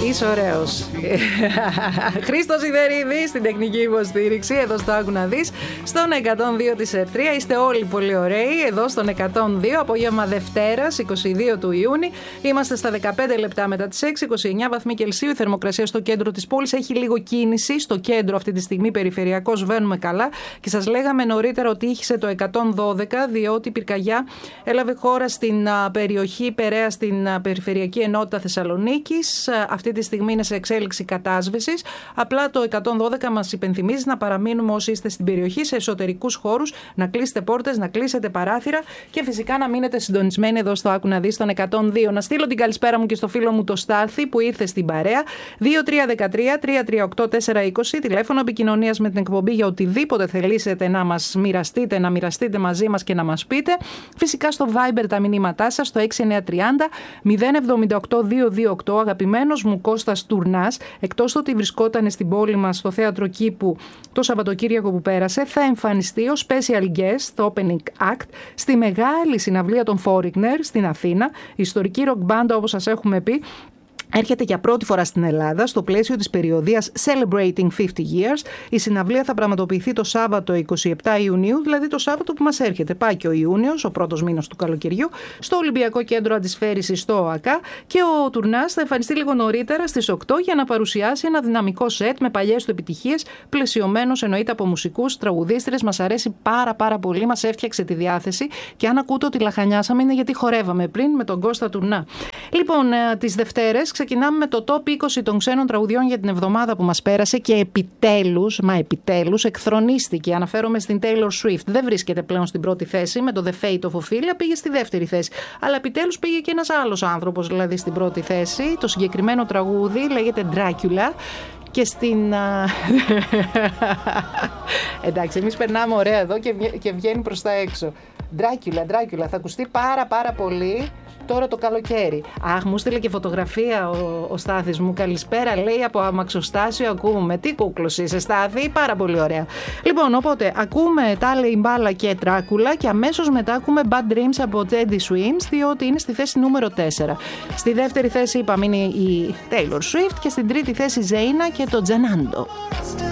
Είσαι ωραίος. Χρήστος Ιδερίδης στην τεχνική υποστήριξη, εδώ στο Άκου να δεις, στον 102 της Ερτρία. Είστε όλοι πολύ ωραίοι, εδώ στον 102, απόγευμα Δευτέρας, 22 του Ιούνιου. Είμαστε στα 15 λεπτά μετά τις 6, 29 βαθμοί Κελσίου. Η θερμοκρασία στο κέντρο της πόλης έχει λίγο κίνηση. Στο κέντρο αυτή τη στιγμή περιφερειακώς βαίνουμε καλά. Και σας λέγαμε νωρίτερα ότι ήχησε το 112, διότι η πυρκαγιά έλαβε χώρα στην περιοχή Περαία, στην περιφερειακή ενότητα Θεσσαλονίκης. Αυτή τη στιγμή είναι σε εξέλιξη κατάσβεσης. Απλά το 112 μας υπενθυμίζει να παραμείνουμε όσοι είστε στην περιοχή σε εσωτερικούς χώρους, να κλείσετε πόρτες, να κλείσετε παράθυρα και φυσικά να μείνετε συντονισμένοι εδώ στο Άκου να δεις στον 102. Να στείλω την καλησπέρα μου και στο φίλο μου το Στάθη που ήρθε στην παρέα. 2313-338-420, τηλέφωνο επικοινωνίας με την εκπομπή για οτιδήποτε θελήσετε να μας μοιραστείτε, να μοιραστείτε μαζί μας και να μας πείτε. Φυσικά στο Viber τα μηνύματά σας στο 6930-078-228. Αγαπημένος μου Κώστας Τουρνάς, εκτός ότι βρισκόταν στην πόλη μας στο Θέατρο Κήπου το Σαββατοκύριακο που πέρασε, θα εμφανιστεί ως special guest, opening act, στη μεγάλη συναυλία των Foreigner στην Αθήνα, ιστορική rock band όπως σας έχουμε πει. Έρχεται για πρώτη φορά στην Ελλάδα στο πλαίσιο της περιοδίας Celebrating 50 Years. Η συναυλία θα πραγματοποιηθεί το Σάββατο 27 Ιουνίου, δηλαδή το Σάββατο που μας έρχεται. Πάει και ο Ιούνιος, ο πρώτος μήνας του καλοκαιριού, στο Ολυμπιακό Κέντρο Αντισφαίρησης στο ΟΑΚΑ και ο Τουρνάς θα εμφανιστεί λίγο νωρίτερα στις 8 για να παρουσιάσει ένα δυναμικό σετ με παλιές του επιτυχίες, πλαισιωμένος εννοείται από μουσικούς, τραγουδίστρες. Μας αρέσει πάρα πολύ, μας έφτιαξε τη διάθεση και αν ακούτε ότι λαχανιάσαμε είναι γιατί χορεύαμε πριν με τον Κώστα Τουρνά. Λοιπόν, τις Δευτέρες ξεκινάμε με το top 20 των ξένων τραγουδιών για την εβδομάδα που μας πέρασε και επιτέλους εκθρονίστηκε. Αναφέρομαι στην Taylor Swift. Δεν βρίσκεται πλέον στην πρώτη θέση με το The Fate of Ophelia, πήγε στη δεύτερη θέση. Αλλά επιτέλους πήγε και ένας άλλος άνθρωπος δηλαδή στην πρώτη θέση. Το συγκεκριμένο τραγούδι λέγεται Dracula. Και στην... Εντάξει, εμείς περνάμε ωραία εδώ και βγαίνει προς τα έξω. Dracula, θα ακουστεί πάρα πολύ τώρα το καλοκαίρι. Αχ, μου στείλε και φωτογραφία ο Στάθης μου. Καλησπέρα, λέει, από αμαξοστάσιο ακούμε. Τι κούκλος είσαι, Στάθη, πάρα πολύ ωραία. Λοιπόν, οπότε ακούμε Τάλεϊ Μπάλα και Dracula και αμέσως μετά ακούμε Bad Dreams από Teddy Swims, διότι είναι στη θέση νούμερο 4. Στη δεύτερη θέση είπαμε είναι η Taylor Swift και στην τρίτη θέση Ζέινα και το Τζανάντο.